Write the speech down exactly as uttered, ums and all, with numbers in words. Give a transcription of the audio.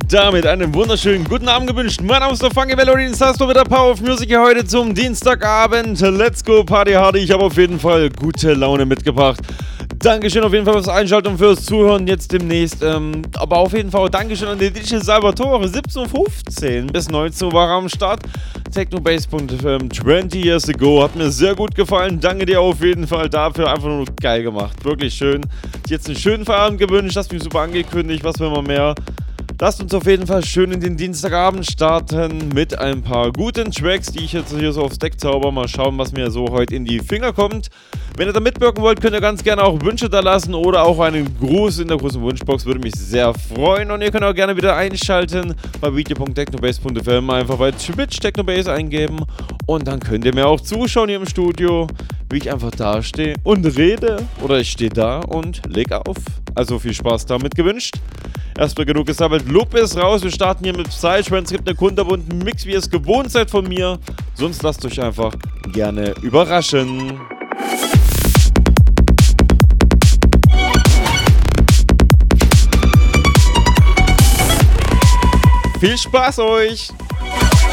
damit einen wunderschönen guten Abend gewünscht. Mein Name ist der Funky Melody, das heißt mit der Power of Music hier heute zum Dienstagabend. Let's go Party Hardy. Ich habe auf jeden Fall gute Laune mitgebracht. Dankeschön auf jeden Fall fürs Einschalten und fürs Zuhören jetzt demnächst. Ähm, aber auf jeden Fall Dankeschön an den D J Salvatore. siebzehn Uhr fünfzehn bis neunzehn Uhr war er am Start. Technobase Punkt zwanzig years ago. Hat mir sehr gut gefallen. Danke dir auf jeden Fall dafür. Einfach nur geil gemacht. Wirklich schön. Jetzt einen schönen Feierabend gewünscht. Hast mich super angekündigt. Was will man mehr? Lasst uns auf jeden Fall schön in den Dienstagabend starten mit ein paar guten Tracks, die ich jetzt hier so aufs Deck zauber. Mal schauen, was mir so heute in die Finger kommt. Wenn ihr da mitwirken wollt, könnt ihr ganz gerne auch Wünsche da lassen oder auch einen Gruß in der großen Wunschbox. Würde mich sehr freuen. Und ihr könnt auch gerne wieder einschalten bei w w w Punkt technobase Punkt f m. Einfach bei Twitch Technobase eingeben. Und dann könnt ihr mir auch zuschauen hier im Studio, wie ich einfach da stehe und rede. Oder ich stehe da und leg auf. Also viel Spaß damit gewünscht. Erstmal genug gesammelt. Loop ist raus. Wir starten hier mit Psytrance. Es gibt einen kunterbunten Mix, wie ihr es gewohnt seid von mir. Sonst lasst euch einfach gerne überraschen. Viel Spaß euch!